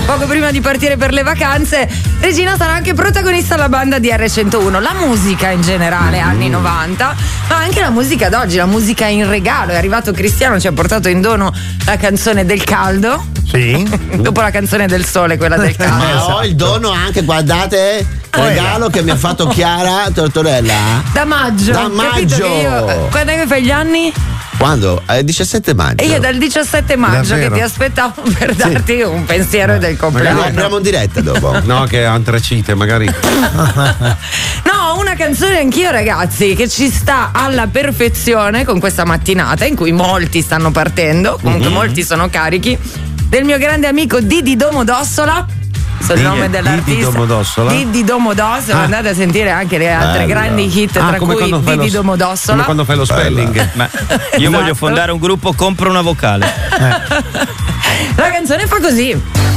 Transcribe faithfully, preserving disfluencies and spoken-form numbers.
poco prima di partire per le vacanze. Regina sarà anche protagonista alla banda di R centouno. La musica in generale, anni novanta, ma anche la musica d'oggi, la musica in regalo. È arrivato Cristiano, ci ha portato in dono la canzone del caldo. Sì. Dopo la canzone del sole, quella del caldo. Ma ho il dono anche, guardate, regalo che mi ha fatto Chiara Tortorella. Da maggio. Da maggio. Io, quando è che fai gli anni? Quando? Il diciassette maggio. E io dal diciassette maggio Davvero? che ti aspettavo per darti un pensiero del Lo compleanno. apriamo in diretta dopo. No, che antracite, magari. No, una canzone anch'io, ragazzi, che ci sta alla perfezione con questa mattinata in cui molti stanno partendo, comunque Mm-hmm. molti sono carichi, del mio grande amico Didi Domodossola. So il Didi- nome dell'artista. Didi Domodossola? Didi Domodossola. Ah. Andate a sentire anche le altre Bello. grandi hit, Ah, tra come cui quando fai Didi lo- Domodossola. Come quando fai lo spelling. Ma io Esatto. voglio fondare un gruppo, compro una vocale. La canzone fa così.